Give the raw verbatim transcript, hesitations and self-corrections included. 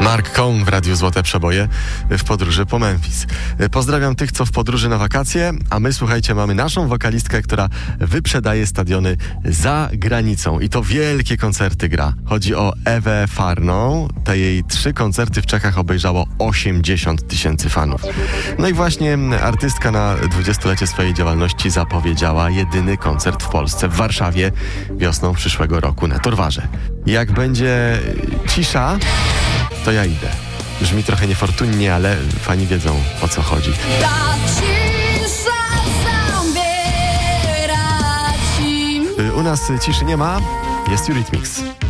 Mark Cohn w Radiu Złote Przeboje w podróży po Memphis. Pozdrawiam tych, co w podróży na wakacje, a my, słuchajcie, mamy naszą wokalistkę, która wyprzedaje stadiony za granicą i to wielkie koncerty gra. Chodzi o Ewę Farną. Te jej trzy koncerty w Czechach obejrzało osiemdziesiąt tysięcy fanów. No i właśnie artystka na dwudziestolecie swojej działalności zapowiedziała jedyny koncert w Polsce, w Warszawie, wiosną przyszłego roku na Torwarze. Jak będzie cisza, to ja idę. Brzmi trochę niefortunnie, ale fani wiedzą, o co chodzi. U nas ciszy nie ma, jest Eurythmics.